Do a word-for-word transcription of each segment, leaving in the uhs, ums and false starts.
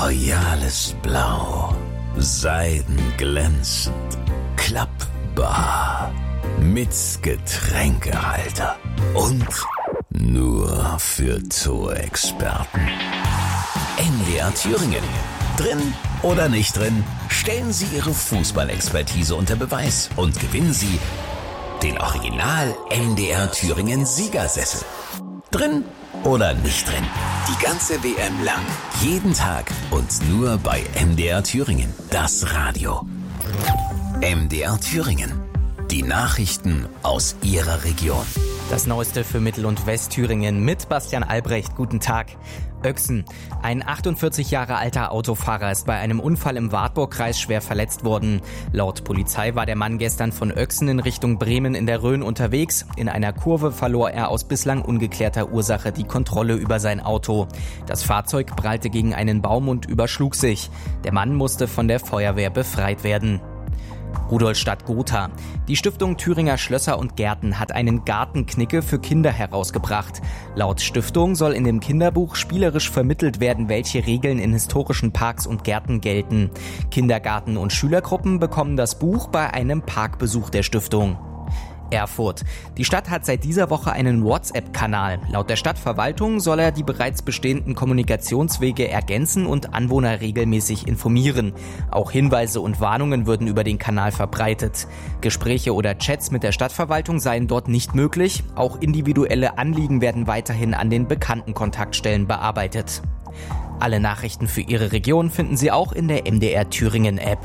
royales Blau, seidenglänzend, klappbar, mit Getränkehalter und nur für Torexperten. M D R Thüringen. Drin oder nicht drin, stellen Sie Ihre Fußballexpertise unter Beweis und gewinnen Sie den Original M D R Thüringen Siegersessel. Drin oder nicht drin, die ganze W M lang, jeden Tag und nur bei M D R Thüringen, das Radio. M D R Thüringen, die Nachrichten aus Ihrer Region. Das Neueste für Mittel- und Westthüringen mit Bastian Albrecht. Guten Tag. Oechsen. Ein achtundvierzig Jahre alter Autofahrer ist bei einem Unfall im Wartburgkreis schwer verletzt worden. Laut Polizei war der Mann gestern von Oechsen in Richtung Bremen in der Rhön unterwegs. In einer Kurve verlor er aus bislang ungeklärter Ursache die Kontrolle über sein Auto. Das Fahrzeug prallte gegen einen Baum und überschlug sich. Der Mann musste von der Feuerwehr befreit werden. Rudolstadt-Gotha. Die Stiftung Thüringer Schlösser und Gärten hat einen Gartenknicke für Kinder herausgebracht. Laut Stiftung soll in dem Kinderbuch spielerisch vermittelt werden, welche Regeln in historischen Parks und Gärten gelten. Kindergarten- und Schülergruppen bekommen das Buch bei einem Parkbesuch der Stiftung. Erfurt. Die Stadt hat seit dieser Woche einen WhatsApp-Kanal. Laut der Stadtverwaltung soll er die bereits bestehenden Kommunikationswege ergänzen und Anwohner regelmäßig informieren. Auch Hinweise und Warnungen würden über den Kanal verbreitet. Gespräche oder Chats mit der Stadtverwaltung seien dort nicht möglich. Auch individuelle Anliegen werden weiterhin an den bekannten Kontaktstellen bearbeitet. Alle Nachrichten für Ihre Region finden Sie auch in der M D R Thüringen App.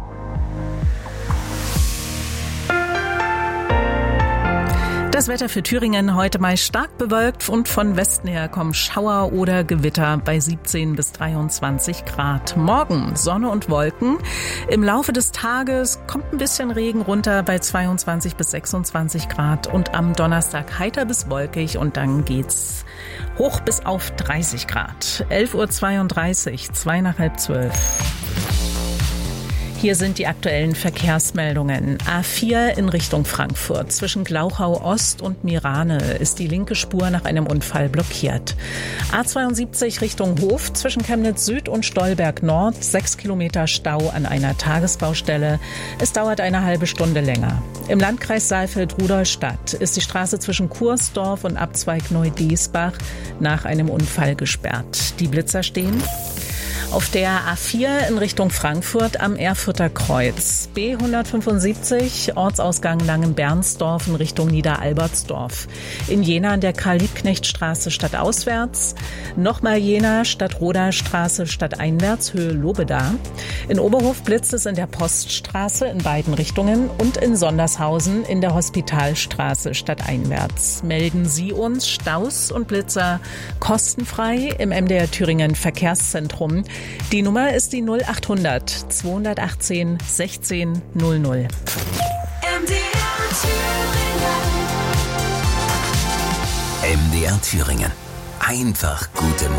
Das Wetter für Thüringen heute meist stark bewölkt und von Westen her kommen Schauer oder Gewitter bei siebzehn bis dreiundzwanzig Grad. Morgen Sonne und Wolken. Im Laufe des Tages kommt ein bisschen Regen runter bei zweiundzwanzig bis sechsundzwanzig Grad und am Donnerstag heiter bis wolkig und dann geht's hoch bis auf dreißig Grad. elf Uhr zweiunddreißig, zwei nach halb zwölf. Hier sind die aktuellen Verkehrsmeldungen. A vier in Richtung Frankfurt. Zwischen Glauchau Ost und Mirane ist die linke Spur nach einem Unfall blockiert. A zweiundsiebzig Richtung Hof zwischen Chemnitz Süd und Stolberg Nord. Sechs Kilometer Stau an einer Tagesbaustelle. Es dauert eine halbe Stunde länger. Im Landkreis Saalfeld-Rudolstadt ist die Straße zwischen Kursdorf und Abzweig Neu-Diesbach nach einem Unfall gesperrt. Die Blitzer stehen. Auf der A vier in Richtung Frankfurt am Erfurter Kreuz. B hundertfünfundsiebzig, Ortsausgang Langenbernsdorf in Richtung Niederalbertsdorf. In Jena an der Karl-Liebknecht-Straße stadtauswärts. Nochmal Jena, Stadtroda-Straße stadteinwärts, Höhe Lobeda. In Oberhof blitzt es in der Poststraße in beiden Richtungen und in Sondershausen in der Hospitalstraße stadteinwärts. Melden Sie uns Staus und Blitzer kostenfrei im M D R Thüringen Verkehrszentrum. Die Nummer ist die null achthundert zweihundertachtzehn sechzehn null null. M D R Thüringen. M D R Thüringen. Einfach gute Musik.